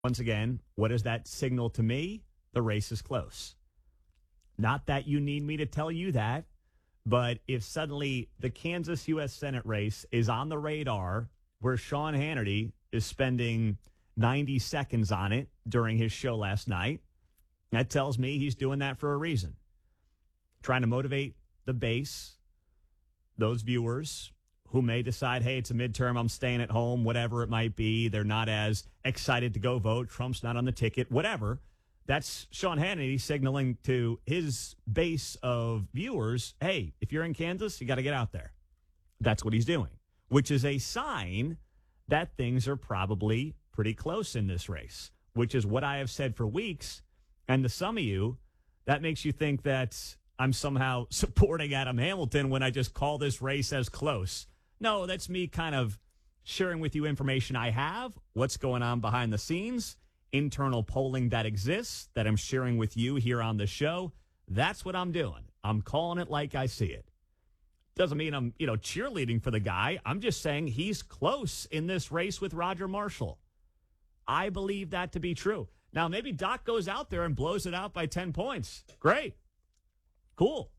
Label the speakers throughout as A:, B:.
A: Once again, what does that signal to me? The race is close. Not that you need me to tell you that, but if suddenly the Kansas U.S. Senate race is on the radar where Sean Hannity is spending 90 seconds on it during his show last night, that tells me he's doing that for a reason. Trying to motivate the base, those viewers who may decide, hey, it's a midterm, I'm staying at home, whatever it might be. They're not as excited to go vote. Trump's not on the ticket, whatever. That's Sean Hannity signaling to his base of viewers, hey, if you're in Kansas, you got to get out there. That's what he's doing, which is a sign that things are probably pretty close in this race, which is what I have said for weeks. And to some of you, that makes you think that I'm somehow supporting Adam Hamilton when I just call this race as close. No, that's me kind of sharing with you information I have, what's going on behind the scenes, internal polling that exists that I'm sharing with you here on the show. That's what I'm doing. I'm calling it like I see it. Doesn't mean I'm, cheerleading for the guy. I'm just saying he's close in this race with Roger Marshall. I believe that to be true. Now, maybe Doc goes out there and blows it out by 10 points. Great. Cool.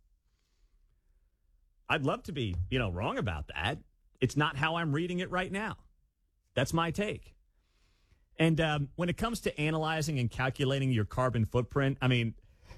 A: I'd love to be, wrong about that. It's not how I'm reading it right now. That's my take. And when it comes to analyzing and calculating your carbon footprint, I mean,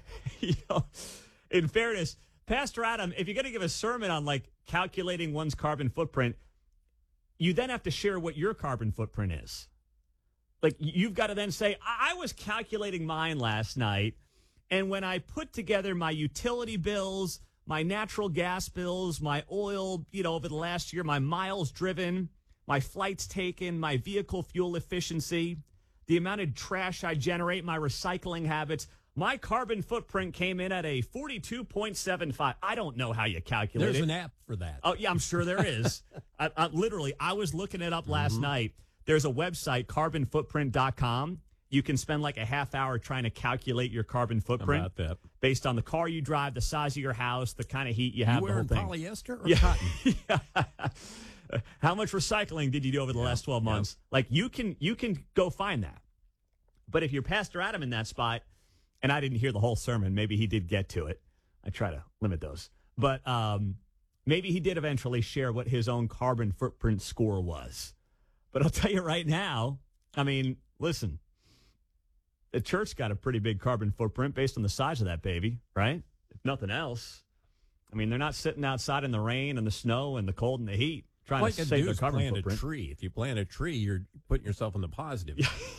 A: in fairness, Pastor Adam, if you're going to give a sermon on calculating one's carbon footprint, you then have to share what your carbon footprint is. You've got to then say, I was calculating mine last night, and when I put together my utility bills, my natural gas bills, my oil, over the last year, my miles driven, my flights taken, my vehicle fuel efficiency, the amount of trash I generate, my recycling habits, my carbon footprint came in at a 42.75. I don't know how you calculate it.
B: There's an app for that.
A: Oh, yeah, I'm sure there is. I was looking it up last night. There's a website, carbonfootprint.com. You can spend a half hour trying to calculate your carbon footprint based on the car you drive, the size of your house, the kind of heat you have,
B: the whole thing. Polyester or cotton?
A: Yeah. How much recycling did you do over the last 12 months? You can go find that. But if you're Pastor Adam in that spot, and I didn't hear the whole sermon, maybe he did get to it. I try to limit those. But maybe he did eventually share what his own carbon footprint score was. But I'll tell you right now, listen, the church got a pretty big carbon footprint based on the size of that baby, right? If nothing else. They're not sitting outside in the rain and the snow and the cold and the heat trying to save their carbon footprint.
B: Plant a tree. If you plant a tree, you're putting yourself in the positive.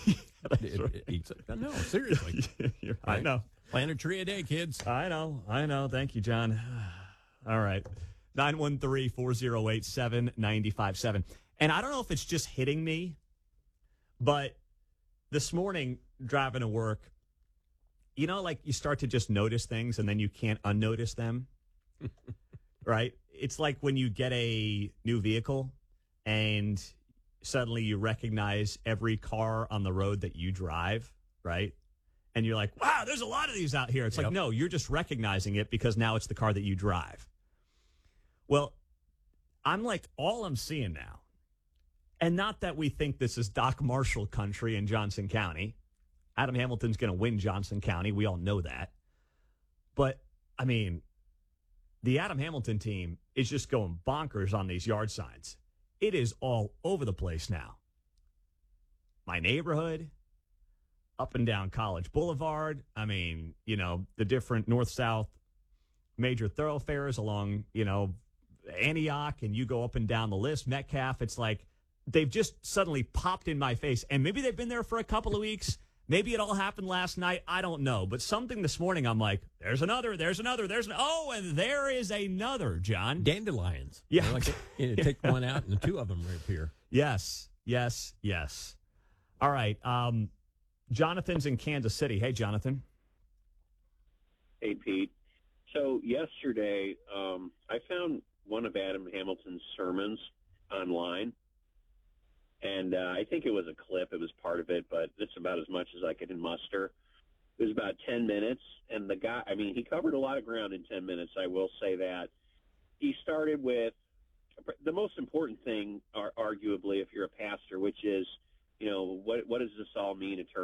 B: No, seriously.
A: Right. I know.
B: Plant a tree a day, kids.
A: I know. Thank you, John. All right. 913-408-7957. And I don't know if it's just hitting me, but this morning driving to work, you start to just notice things and then you can't unnotice them, right? It's like when you get a new vehicle and suddenly you recognize every car on the road that you drive, right? And you're like, wow, there's a lot of these out here. It's like, no, you're just recognizing it because now it's the car that you drive. Well, all I'm seeing now, and not that we think this is Doc Marshall country in Johnson County. Adam Hamilton's going to win Johnson County. We all know that. But, the Adam Hamilton team is just going bonkers on these yard signs. It is all over the place now. My neighborhood, up and down College Boulevard. The different north-south major thoroughfares along, Antioch, and you go up and down the list, Metcalf. It's like they've just suddenly popped in my face. And maybe they've been there for a couple of weeks. Maybe it all happened last night. I don't know. But something this morning, I'm like, there's another. Oh, and there is another, John.
B: Dandelions.
A: Yeah.
B: Take one out and the two of them reappear.
A: Yes. All right. Jonathan's in Kansas City. Hey, Jonathan.
C: Hey, Pete. So yesterday, I found one of Adam Hamilton's sermons online. And I think it was a clip. It was part of it, but it's about as much as I could muster. It was about 10 minutes, and the guy, he covered a lot of ground in 10 minutes, I will say that. He started with the most important thing, arguably, if you're a pastor, which is what does this all mean in terms